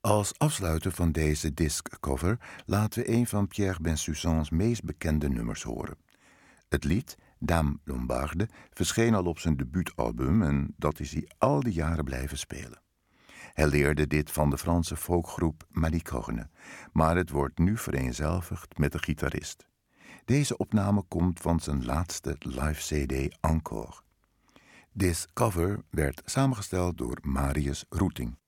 Als afsluiter van deze disccover laten we een van Pierre Bensussans meest bekende nummers horen. Het lied Dame Lombarde verscheen al op zijn debuutalbum en dat is hij al die jaren blijven spelen. Hij leerde dit van de Franse folkgroep Malicorne, maar het wordt nu vereenzelvigd met de gitarist. Deze opname komt van zijn laatste live CD Encore. This cover werd samengesteld door Marius Roeting.